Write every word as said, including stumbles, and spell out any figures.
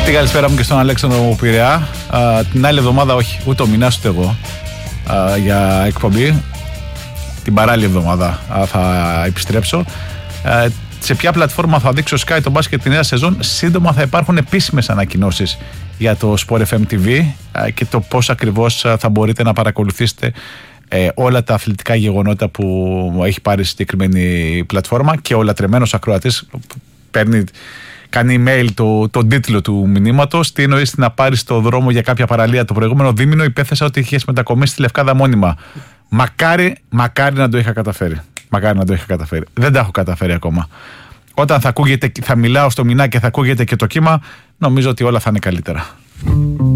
Τη καλησπέρα μου και στον Αλέξανδρο Πειραιά. Α, την άλλη εβδομάδα, όχι, ούτε ο Μινάς ούτε εγώ α, για εκπομπή. Την παράλληλη εβδομάδα α, θα επιστρέψω. Α, σε ποια πλατφόρμα θα δείξω Sky το μπάσκετ τη νέα σεζόν? Σύντομα θα υπάρχουν επίσημες ανακοινώσεις για το Sport εφ εμ τι βι α, και το πώς ακριβώς θα μπορείτε να παρακολουθήσετε ε, όλα τα αθλητικά γεγονότα που έχει πάρει η συγκεκριμένη πλατφόρμα. Και ο λατρεμένος ακροατής παίρνει, κάνει email το, τον τίτλο του μηνύματος. Τι εννοείς να πάρεις το δρόμο για κάποια παραλία? Το προηγούμενο δίμηνο υπέθεσα ότι είχες μετακομίσει στη Λευκάδα μόνιμα. Μακάρι, μακάρι να το είχα καταφέρει. Μακάρι να το είχα καταφέρει. Δεν τα έχω καταφέρει ακόμα. Όταν θα, ακούγεται, θα μιλάω στο Μινά και θα ακούγεται και το κύμα, νομίζω ότι όλα θα είναι καλύτερα.